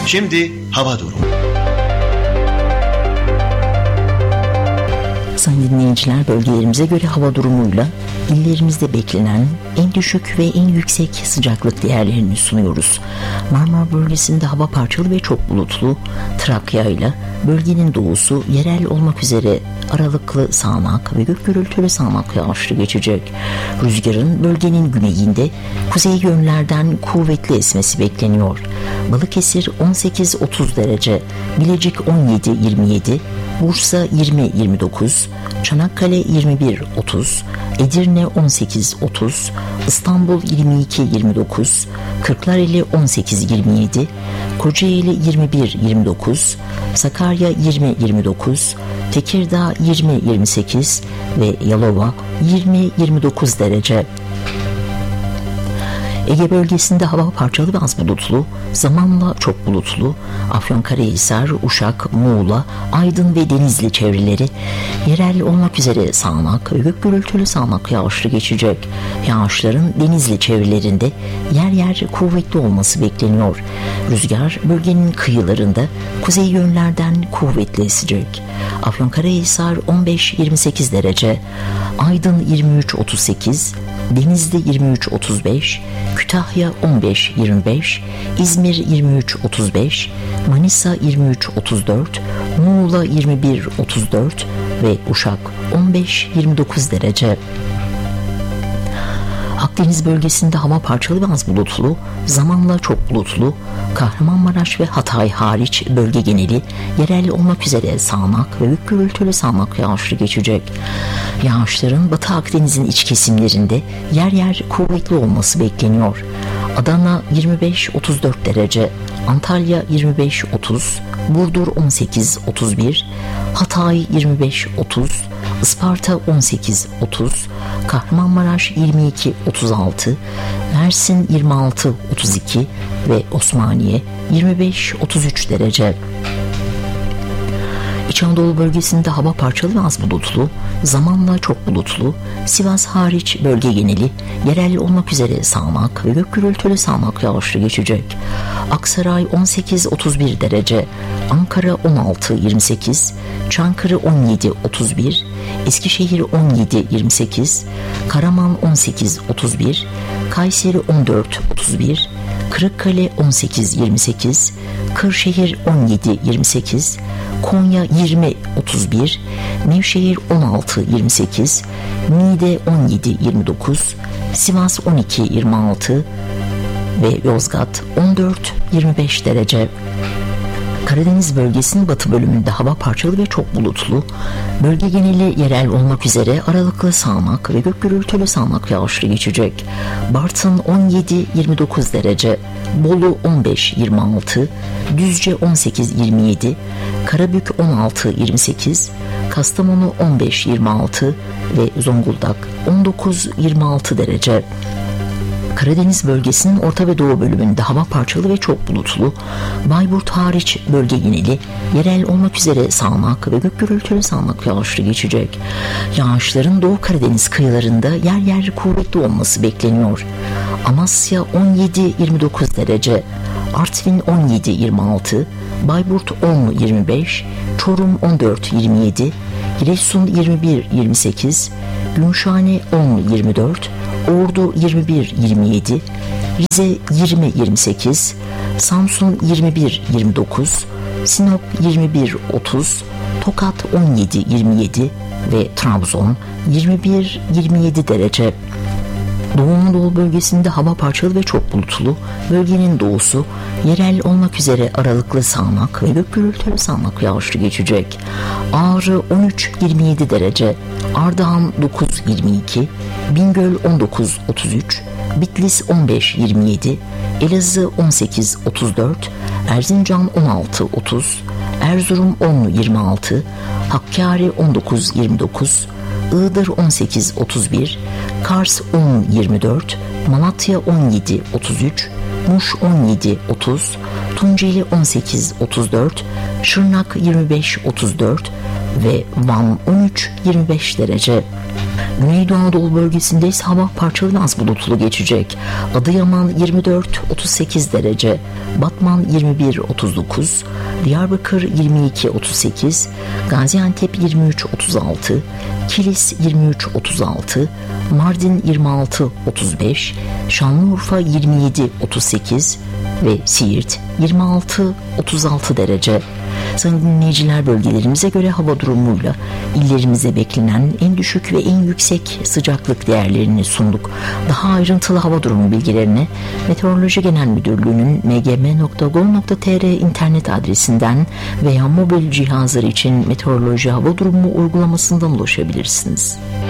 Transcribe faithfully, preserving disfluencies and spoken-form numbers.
Şimdi hava durumu. Sayın dinleyiciler, bölgelerimize göre hava durumuyla illerimizde beklenen en düşük ve en yüksek sıcaklık değerlerini sunuyoruz. Marmara bölgesinde hava parçalı ve çok bulutlu. Trakya ile bölgenin doğusu yerel olmak üzere aralıklı sağanak ve gök gürültülü sağanak yağışlı geçecek. Rüzgarın bölgenin güneyinde kuzey yönlerden kuvvetli esmesi bekleniyor. Balıkesir on sekiz otuz derece, Bilecik on yedi yirmi yedi, Bursa yirmi yirmi dokuz, Çanakkale yirmi bir otuz, Edirne on sekiz otuz, İstanbul yirmi iki yirmi dokuz, Kırklareli on sekiz yirmi yedi, Kocaeli yirmi bir yirmi dokuz, Sakarya yirmi yirmi dokuz, Tekirdağ yirmi yirmi sekiz ve Yalova yirmi yirmi dokuz derece. Ege bölgesinde hava parçalı ve az bulutlu, zamanla çok bulutlu. Afyonkarahisar, Uşak, Muğla, Aydın ve Denizli çevreleri yerel olmak üzere sağanak ve gök gürültülü sağanak yağışlı geçecek. Yağışların Denizli çevrelerinde yer yer kuvvetli olması bekleniyor. Rüzgar bölgenin kıyılarında kuzey yönlerden kuvvetli esecek. Afyonkarahisar on beş yirmi sekiz derece, Aydın yirmi üç otuz sekiz, Denizli yirmi üç otuz beş, Kütahya on beş yirmi beş, İzmir yirmi üç otuz beş, Manisa yirmi üç otuz dört, Muğla yirmi bir otuz dört ve Uşak on beş yirmi dokuz derece. Akdeniz bölgesinde hava parçalı ve az bulutlu, zamanla çok bulutlu. Kahramanmaraş ve Hatay hariç bölge geneli yerel olmak üzere sağanak ve gök gürültülü sağanak yağışlı geçecek. Yağışların Batı Akdeniz'in iç kesimlerinde yer yer kuvvetli olması bekleniyor. Adana yirmi beş otuz dört derece, Antalya yirmi beş otuz, Burdur on sekiz otuz bir, Hatay yirmi beş otuz, Isparta on sekiz otuz, Kahramanmaraş yirmi iki otuz altı, Mersin yirmi altı otuz iki ve Osmaniye yirmi beş otuz üç derece. İç Anadolu bölgesinde hava parçalı ve az bulutlu, zamanla çok bulutlu. Sivas hariç bölge geneli yerel olmak üzere sağanak ve gök gürültülü sağanak yağışlı geçecek. Aksaray on sekiz otuz bir derece, Ankara on altı yirmi sekiz, Çankırı on yedi otuz bir, Eskişehir on yedi yirmi sekiz, Karaman on sekiz otuz bir, Kayseri on dört otuz bir, Kırıkkale on sekiz yirmi sekiz, Kırşehir on yedi yirmi sekiz, Konya yirmi otuz bir, Nevşehir on altı yirmi sekiz, Niğde on yedi yirmi dokuz, Sivas on iki yirmi altı ve Yozgat on dört yirmi beş derece. Karadeniz bölgesinin batı bölümünde hava parçalı ve çok bulutlu. Bölge geneli yerel olmak üzere aralıklı sağanak ve gök gürültülü sağanak yağışlı geçecek. Bartın on yedi yirmi dokuz derece, Bolu on beş yirmi altı, Düzce on sekiz yirmi yedi, Karabük on altı yirmi sekiz, Kastamonu on beş yirmi altı ve Zonguldak on dokuz yirmi altı derece. Karadeniz bölgesinin orta ve doğu bölümünde hava parçalı ve çok bulutlu. Bayburt hariç bölge geneli yerel olmak üzere sağanak ve gök gürültülü sağanak yağışlı geçecek. Yağışların Doğu Karadeniz kıyılarında yer yer kuvvetli olması bekleniyor. Amasya on yedi yirmi dokuz derece, Artvin on yedi yirmi altı, Bayburt on yirmi beş, Çorum on dört yirmi yedi, Giresun yirmi bir yirmi sekiz, Gümüşhane on yirmi dört, Ordu yirmi bir yirmi yedi, Rize yirmi yirmi sekiz, Samsun yirmi bir yirmi dokuz, Sinop yirmi bir otuz, Tokat on yedi yirmi yedi ve Trabzon yirmi bir yirmi yedi derece. Doğu Anadolu bölgesinde hava parçalı ve çok bulutlu. Bölgenin doğusu yerel olmak üzere aralıklı sağanak ve gök gürültülü sağanak yağışlı geçecek. Ağrı on üç yirmi yedi derece, Ardahan dokuz yirmi iki, Bingöl on dokuz otuz üç, Bitlis on beş yirmi yedi, Elazığ on sekiz otuz dört, Erzincan on altı otuz, Erzurum on yirmi altı, Hakkari on dokuz yirmi dokuz, Iğdır on sekiz otuz bir, Kars on yirmi dört, Malatya on yedi otuz üç, Muş on yedi otuz, Tunceli on sekiz otuz dört, Şırnak yirmi beş otuz dört ve Van on üç yirmi beş derece. Güneydoğu Anadolu bölgesinde ise hava parçalı ve az bulutlu geçecek. Adıyaman yirmi dört otuz sekiz derece, Batman yirmi bir otuz dokuz, Diyarbakır yirmi iki otuz sekiz, Gaziantep yirmi üç otuz altı, Kilis yirmi üç otuz altı, Mardin yirmi altı otuz beş, Şanlıurfa yirmi yedi otuz sekiz ve Siirt yirmi altı otuz altı derece. Sayın dinleyiciler, bölgelerimize göre hava durumuyla illerimize beklenen en düşük ve en yüksek sıcaklık değerlerini sunduk. Daha ayrıntılı hava durumu bilgilerine Meteoroloji Genel Müdürlüğü'nün m g m nokta gov nokta t r internet adresinden veya mobil cihazlar için meteoroloji hava durumu uygulamasından ulaşabilirsiniz.